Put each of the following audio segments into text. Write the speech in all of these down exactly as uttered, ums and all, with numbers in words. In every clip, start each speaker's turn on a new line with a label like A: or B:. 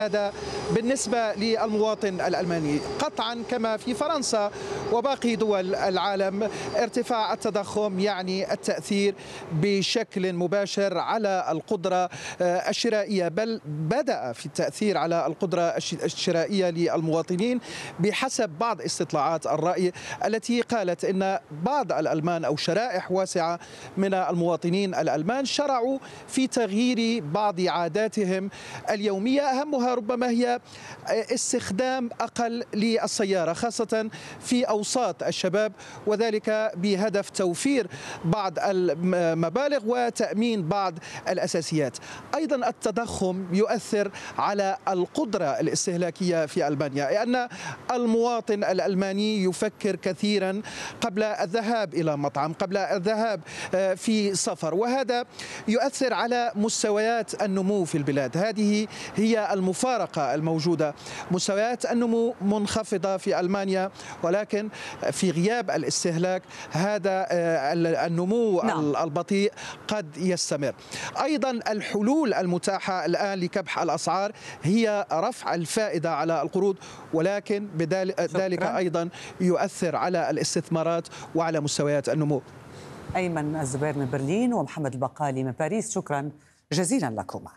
A: هذا بالنسبة للمواطن الألماني قطعا كما في فرنسا وباقي دول العالم. ارتفاع التضخم يعني التأثير بشكل مباشر على القدرة الشرائية، بل بدأ في التأثير على القدرة الشرائية للمواطنين بحسب بعض استطلاعات الرأي التي قالت أن بعض الألمان أو شرائح واسعة من المواطنين الألمان شرعوا في تغيير بعض عاداتهم اليومية، أهمها ربما هي استخدام أقل للسيارة خاصة في أوساط الشباب، وذلك بهدف توفير بعض المبالغ وتأمين بعض الأساسيات. أيضا التضخم يؤثر على القدرة الاستهلاكية في ألمانيا، لأن المواطن الألماني يفكر كثيرا قبل الذهاب إلى مطعم، قبل الذهاب في سفر، وهذا يؤثر على مستويات النمو في البلاد. هذه هي المفارقة الموجودة، مستويات النمو منخفضة في ألمانيا، ولكن في غياب الاستهلاك هذا النمو نعم. البطيء قد يستمر. أيضا الحلول المتاحة الآن لكبح الأسعار هي رفع الفائدة على القروض، ولكن بذلك أيضا يؤثر على الاستثمارات وعلى مستويات النمو.
B: أيمن الزبير من برلين ومحمد البقالي من باريس، شكرا جزيلا لكما.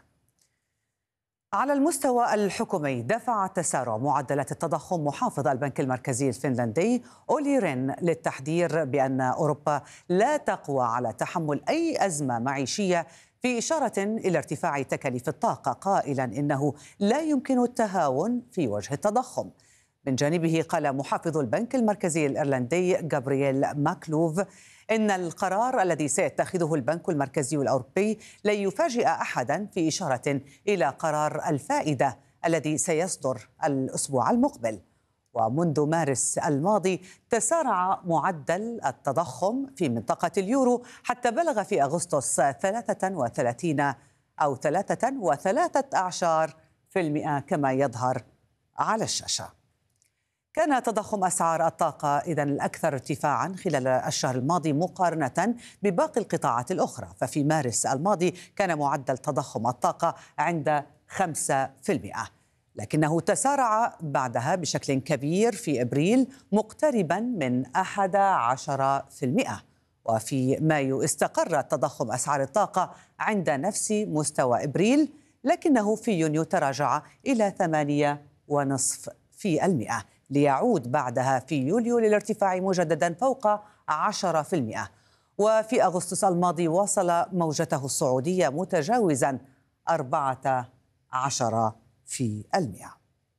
B: على المستوى الحكومي دفع تسارع معدلات التضخم محافظ البنك المركزي الفنلندي أولي رين للتحذير بأن أوروبا لا تقوى على تحمل أي أزمة معيشية، في إشارة إلى ارتفاع تكاليف الطاقة، قائلا إنه لا يمكن التهاون في وجه التضخم. من جانبه قال محافظ البنك المركزي الإيرلندي جابرييل ماكلوف إن القرار الذي سيتخذه البنك المركزي الأوروبي لن يفاجئ أحدا، في إشارة إلى قرار الفائدة الذي سيصدر الأسبوع المقبل. ومنذ مارس الماضي تسارع معدل التضخم في منطقة اليورو حتى بلغ في أغسطس ثلاثة وثلاثين أو ثلاثة وثلاثة أعشار في المئة كما يظهر على الشاشة. كان تضخم أسعار الطاقة إذن الأكثر ارتفاعا خلال الشهر الماضي مقارنة بباقي القطاعات الأخرى، ففي مارس الماضي كان معدل تضخم الطاقة عند خمسة بالمئة، لكنه تسارع بعدها بشكل كبير في إبريل مقتربا من أحد عشر بالمئة، وفي مايو استقر تضخم أسعار الطاقة عند نفس مستوى إبريل، لكنه في يونيو تراجع إلى ثمانية ونصف في المئة، ليعود بعدها في يوليو للارتفاع مجددا فوق عشرة بالمئة. وفي أغسطس الماضي واصل موجته الصعودية متجاوزا أربعة عشر في المئة.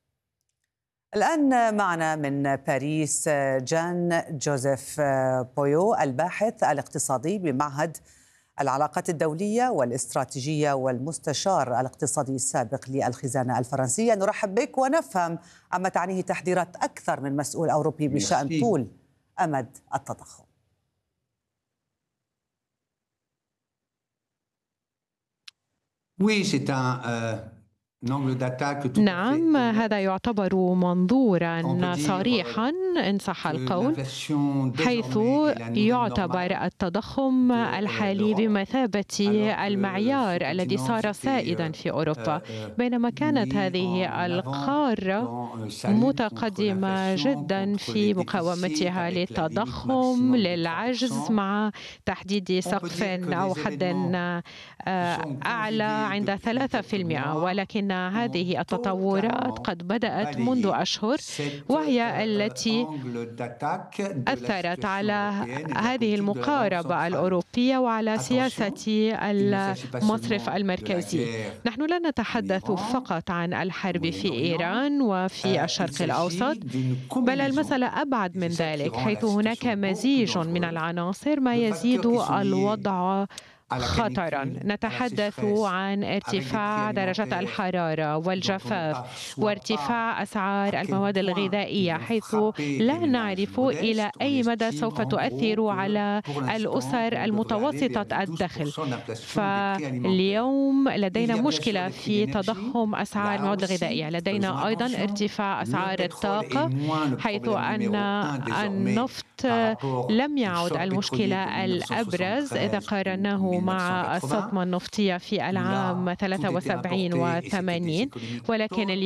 B: الآن معنا من باريس جان جوزيف بويو، الباحث الاقتصادي بمعهد العلاقات الدولية والاستراتيجية والمستشار الاقتصادي السابق للخزانة الفرنسية. نرحب بك ونفهم عما تعنيه تحذيرات أكثر من مسؤول أوروبي بشأن طول أمد التضخم.
C: Oui, c'est un euh...
D: نعم، هذا يعتبر منظورا صريحا إن صح القول، حيث يعتبر التضخم الحالي بمثابة المعيار الذي صار سائدا في أوروبا، بينما كانت هذه القارة متقدمة جدا في مقاومتها للتضخم، للعجز مع تحديد سقف أو حد أعلى عند ثلاثة بالمئة، ولكن هذه التطورات قد بدأت منذ أشهر، وهي التي أثرت على هذه المقاربة الأوروبية وعلى سياسة المصرف المركزي. نحن لا نتحدث فقط عن الحرب في إيران وفي الشرق الأوسط، بل المسألة أبعد من ذلك، حيث هناك مزيج من العناصر ما يزيد الوضع خطرا. نتحدث عن ارتفاع درجات الحرارة والجفاف وارتفاع أسعار المواد الغذائية، حيث لا نعرف إلى أي مدى سوف تؤثر على الأسر المتوسطة الدخل. فاليوم لدينا مشكلة في تضخم أسعار المواد الغذائية، لدينا أيضا ارتفاع أسعار الطاقة، حيث أن النفط لم يعد المشكلة الأبرز إذا قارناه بدأوا مع الصدمة النفطية في العام ثلاثة وسبعين و ثمانين، ولكن